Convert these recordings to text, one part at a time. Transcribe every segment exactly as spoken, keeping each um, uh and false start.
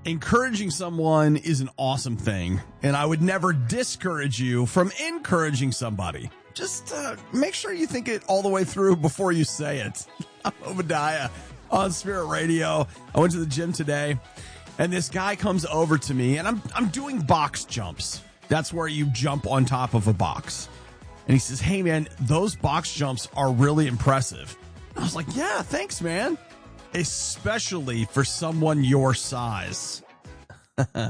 encouraging someone is an awesome thing, and I would never discourage you from encouraging somebody. Just uh, make sure you think it all the way through before you say it. I'm Obadiah on Spirit Radio. I went to the gym today, and this guy comes over to me, and I'm I'm doing box jumps. That's where you jump on top of a box. And he says, hey, man, those box jumps are really impressive. I was like, yeah, thanks, man. Especially for someone your size. uh,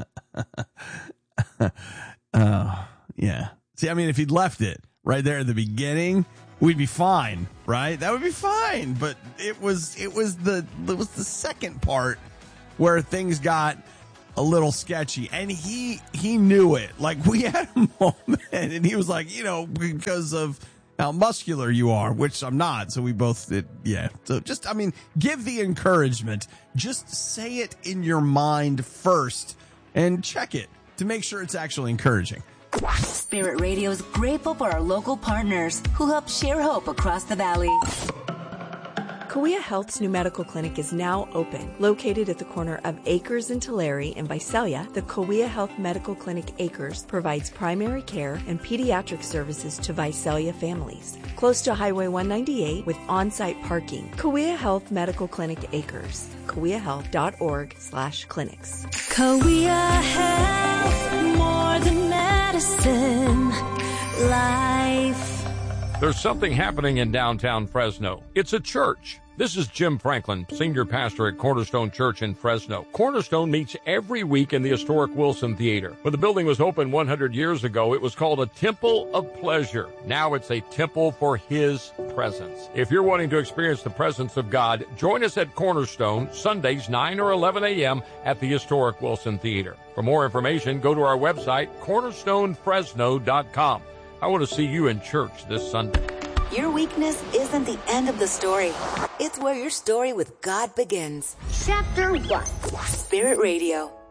yeah. See, I mean, if he'd left it right there at the beginning, we'd be fine, right? That would be fine. But it was it was the it was the second part where things got a little sketchy, and he he knew it. Like, we had a moment, and he was like, you know, because of how muscular you are, which I'm not. So we both did, yeah. So just, I mean, give the encouragement. Just say it in your mind first and check it to make sure it's actually encouraging. Spirit Radio is grateful for our local partners who help share hope across the valley. Kauai Health's new medical clinic is now open. Located at the corner of Acres and Tulare in Visalia, the Kauai Health Medical Clinic Acres provides primary care and pediatric services to Visalia families. Close to Highway one ninety-eight with on-site parking. Kauai Health Medical Clinic Acres. kauai health dot org slash clinics. Kauai Health, more than medicine, life. There's something happening in downtown Fresno. It's a church. This is Jim Franklin, senior pastor at Cornerstone Church in Fresno. Cornerstone meets every week in the historic Wilson Theater. When the building was opened one hundred years ago, it was called a Temple of Pleasure. Now it's a temple for His presence. If you're wanting to experience the presence of God, join us at Cornerstone, Sundays, nine or eleven a.m. at the historic Wilson Theater. For more information, go to our website, cornerstone fresno dot com. I want to see you in church this Sunday. Your weakness isn't the end of the story. It's where your story with God begins. Chapter one. Spirit Radio.